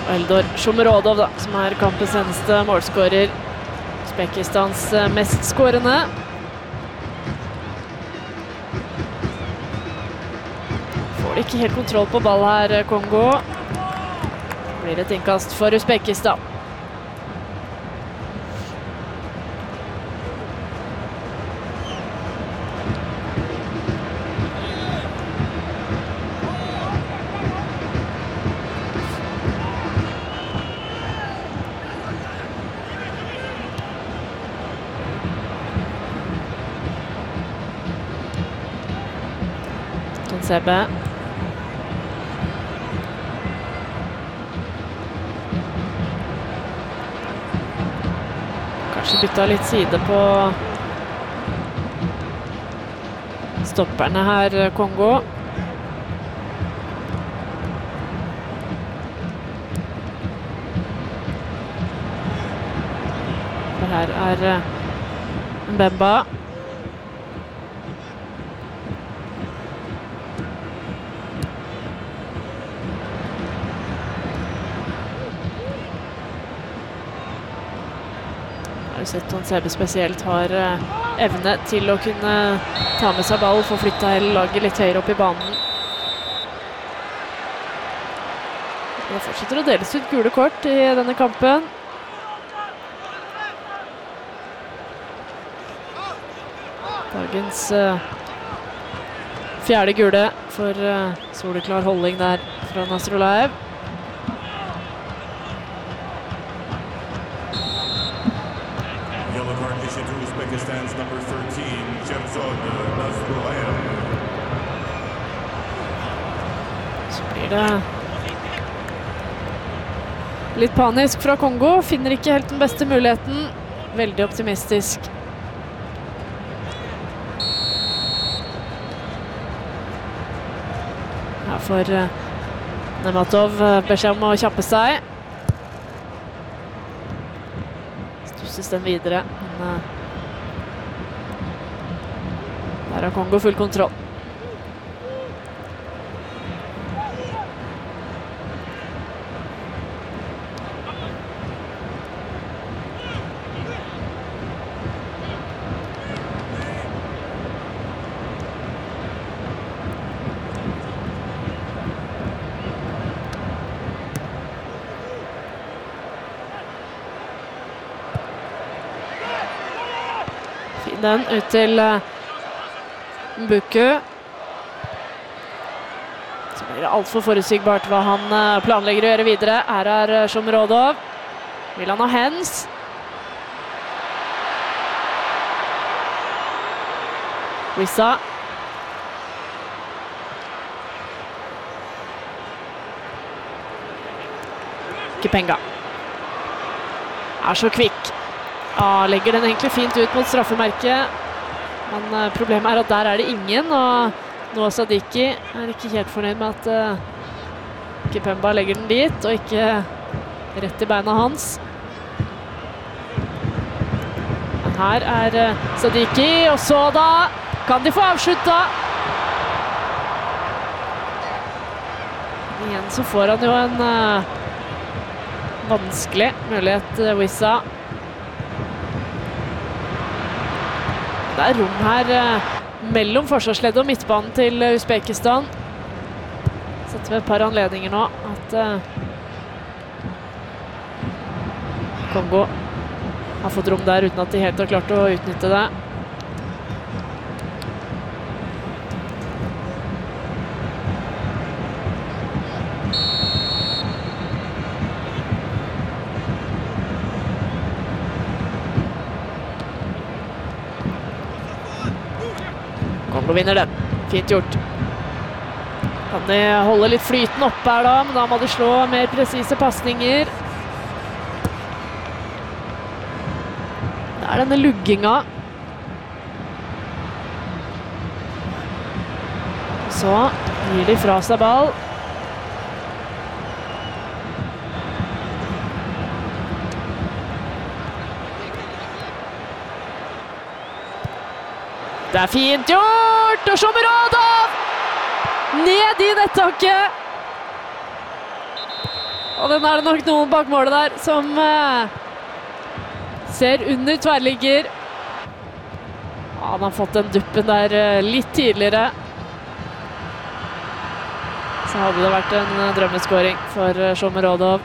Eldor Shomurodov da, som kampens eneste målskårer. Uzbekistans mest skårende. Får ikke helt kontroll på ball her, Kongo. Blir et innkast for Uzbekistan. Sebbe. Kanskje bytta litt side på stopperne her, Kongo. For her Mbemba. Sett Sebbe spesielt har evne til å kunne ta med seg ball, få flytta hele laget litt høyere opp i banen. Det fortsetter å deles ut gule kort i denne kampen. Dagens fjerde gule for soleklar holdning der fra Nasrullah. Uzbekistan's number 13, Jemzod Nasrullah. Så blir det litt panisk fra Kongo. Finner ikke helt den beste muligheten. Veldig optimistisk. Her får Nematov beskjed om å kjappe seg. Stusses den videre. Men der har Kongo full kontroll. Fin den ut til Mbuku. Så blir det alt for forutsigbart hva han planlegger å gjøre videre. Her Shomurodov. Vil han ha hands? Wissa. Kipenga. Så kvikk. Legger den egentlig fint ut mot straffemerket. Men problemet at der det ingen, og Noah Sadiki ikke helt fornøyd med at Kipemba legger den dit, og ikke rett i beina hans. Men her Sadiki, og så da kan de få avslutta. Igjen så får han jo en vanskelig mulighet, Wissa. Det rom her mellom forsvarsleddet og midtbanen til Uzbekistan. Sett ved et par anledninger nå at Kongo har fått rom der uten at de helt har klart å utnytte det. Kongo vinner den. Fint gjort. Kan de holde litt flyten opp her da, men da må de slå mer presise passninger. Det denne lugginga. Så gir de fra seg ball. Det fint gjort, og Shomurodov ned i nettaket. Og den er det nok noen bak målet der som ser under tverrligger. Ja, han har fått den duppen der litt tidligere. Så hadde det vært en drømmeskåring for Shomurodov.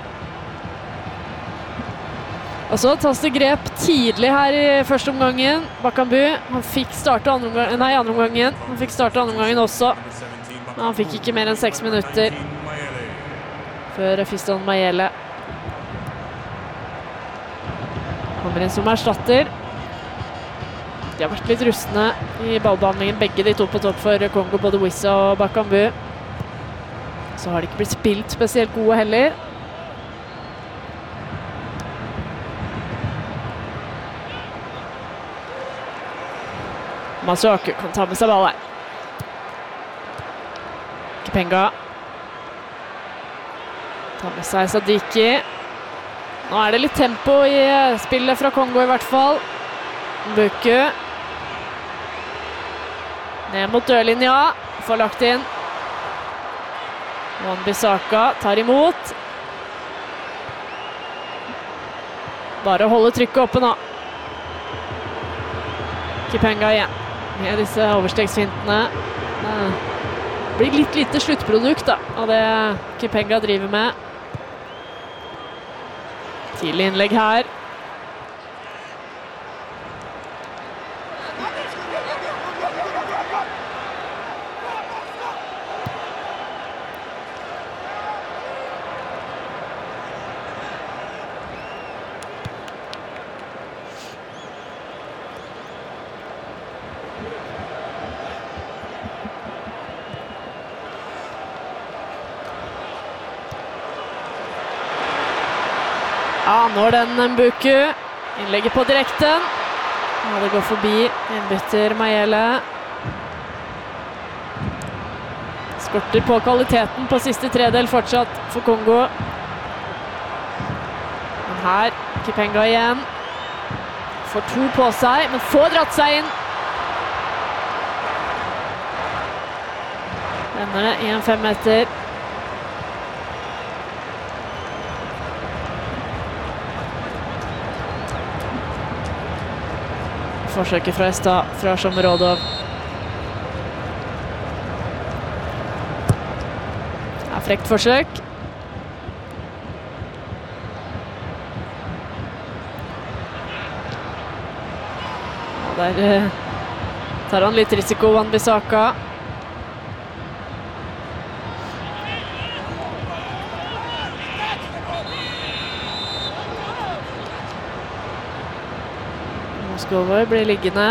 Og så tas det grep tidlig her i første omgangen. Bakambu, han fikk starte andre omgangen. Han fikk starte andre omgangen også. Men han fikk ikke mer enn 6 minutter før Fiston Mayele kommer inn som erstatter. De har vært litt rustne i ballbehandlingen, begge de to på topp for Kongo, både Wissa og Bakambu. Så har de ikke blitt spilt spesielt gode heller. Masuaku kan ta med seg ball her. Kipenga. Ta med seg Sadiki. Nå er det litt tempo i spillet fra Kongo i hvert fall. Mbuku. Ned mot dørlinja. Får lagt inn. Wan-Bissaka tar imot. Bare holde trykket oppe nå. Kipenga igjen. Med disse overstegsfintene. Det blir litt lite sluttprodukt da, av det Kipenga driver med. Tidlig innlegg her. Ja, når den Mbuku. Innlegget på direkten. Ja, det går forbi innbytter Mayele. Skorter på kvaliteten på siste tredel fortsatt for Kongo. Men her, Kipenga igjen. Får 2 på seg, men får dratt seg inn. Ender det i en 5 meter. Forsøket fra Estad, fra Shomurodov. Ja, frekt forsøk. Ja, der tar han litt risiko, Wan-Bissaka. Moskova blir liggende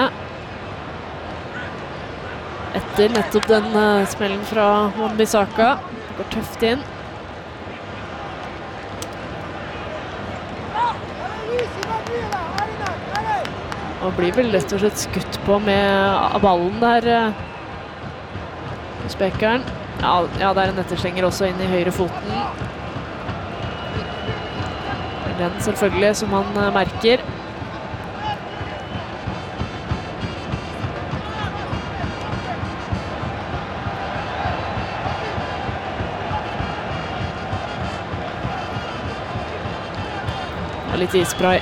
etter nettopp den smellen fra Wan-Bissaka. Det går tøft inn. Og blir vel rett og slett skutt på med ballen der. Spekeren. Ja, det er en etterslenger også inn i høyre foten. Den selvfølgelig som han merker. Litt isspray.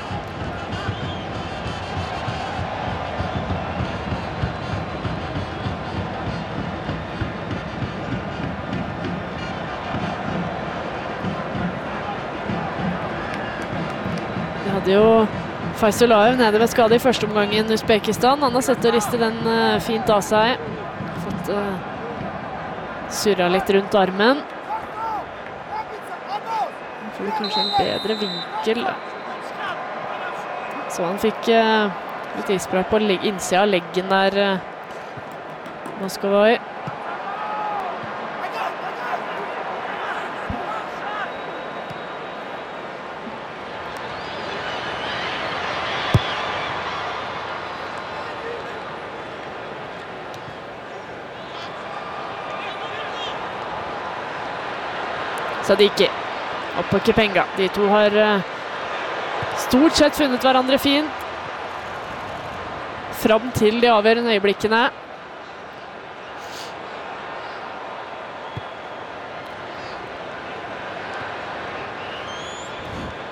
Vi hadde jo Faisulaev nede ved skade i første omgangen i Uzbekistan. Han har sett å riste den fint av seg. Fått surret litt rundt armen. Får vi kanskje en bedre vinkel. Så han fikk litt isspray på innsida av leggen der, Moskvoi. Sadiki. Opp på Kipenga. De to har stort sett funnet hverandre fint. Fram til de avgjørende øyeblikkene.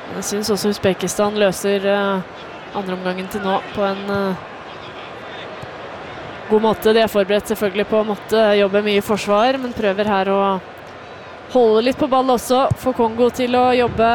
Jeg synes også Uzbekistan løser andre omgangen til nå på en god måte. De forberedt selvfølgelig på å måtte jobbe mye i forsvar, men prøver her å holde litt på ball også, få Kongo til å jobbe.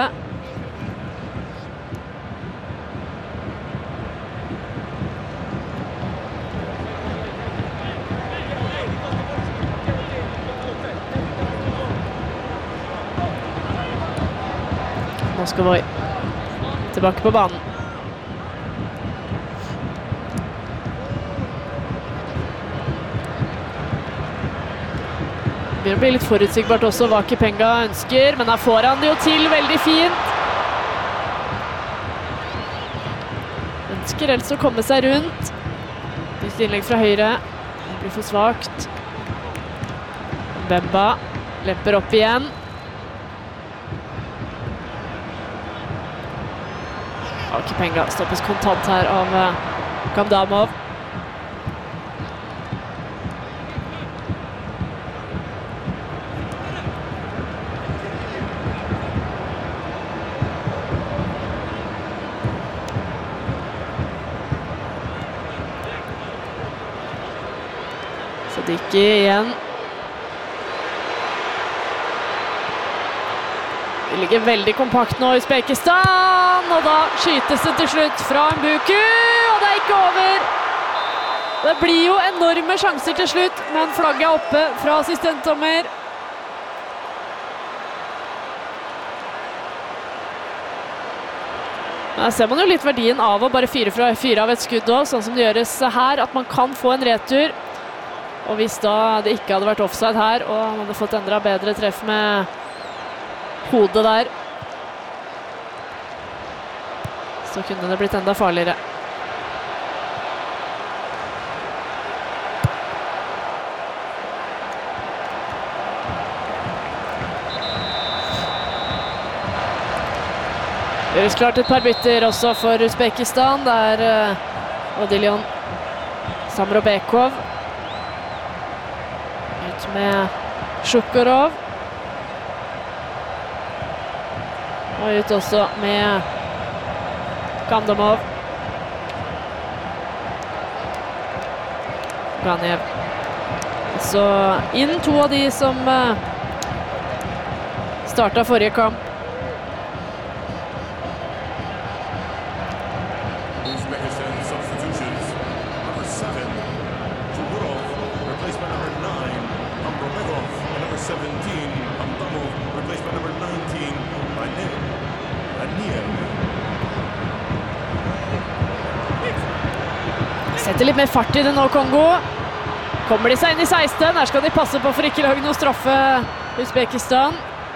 Moskvoi tilbake på banen. Det begynner å bli litt forutsigbart også hva Kipenga ønsker, men her får han det jo til veldig fint. Ønsker helst å komme seg rundt. Nytt innlegg fra høyre. Det blir for svagt. Bemba lemper opp igjen. Kipenga stoppes kontant her av Kamdamov. Sadiki igjen. De ligger veldig kompakt nå i Uzbekistan, og da skytes det til slutt fra Mbuku, og det er ikke over. Det blir jo enorme sjanser til slutt, men flagget er oppe fra assistentdommer. Her ser man jo litt verdien av å bare fyre av et skudd også, sånn som det gjøres her, at man kan få en retur. Og hvis da det ikke hadde vært offside her, og man hadde fått enda bedre treff med hodet der, så kunne det blitt enda farligere. Gjøres klart et par bytter også for Uzbekistan. Det er Odiljon Samrobekov ut med Shukurov. Og ut også med Kamdamov. Ganev. Så inn to av de som startet forrige kamp. Uzbekistan substitutions. Number 7, Chugurov, replaced by number 9, Ambromegov, and number 17, Kamdamov, replaced by number 19, Setter litt mer fart i det nå, Kongo. Kommer de seg inn i 16. Her skal de passe på for ikke lage noe straffe, Uzbekistan.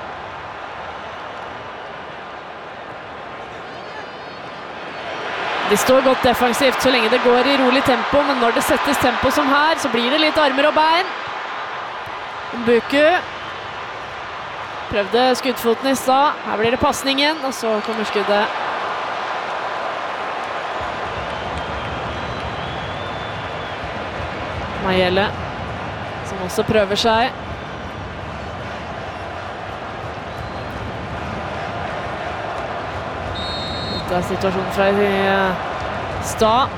De står godt defensivt så lenge det går i rolig tempo, men når det settes tempo som her, så blir det litt armer og bein. Mbuku prøvde skuddfoten i stad. Her blir det passningen, og så kommer skuddet. Mayele, som også prøver seg. Dette er situasjonen fra i stad.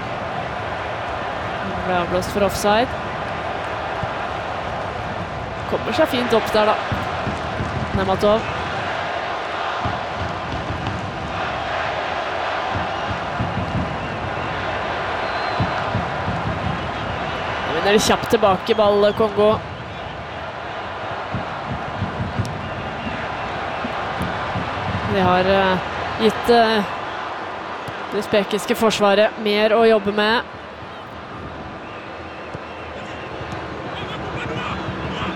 Han ble avblåst for offside. Kommer seg fint opp der da. Nematov. Det er kjapt tilbake ball, Kongo. De har gitt det uzbekiske forsvaret mer å jobbe med.